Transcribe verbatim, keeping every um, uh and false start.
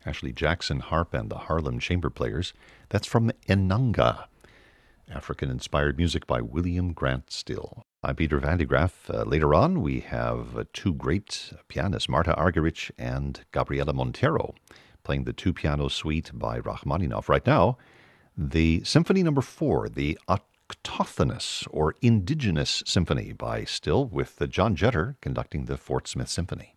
Ashley Jackson Harp and the Harlem Chamber Players. That's from Enanga, African-inspired music by William Grant Still. I'm Peter Van de Graaff. Uh, later on, we have uh, two great pianists, Marta Argerich and Gabriela Montero, playing the two-piano suite by Rachmaninoff. Right now, the Symphony Number Four, the Autochthonous or Indigenous Symphony by Still, with uh, John Jetter conducting the Fort Smith Symphony.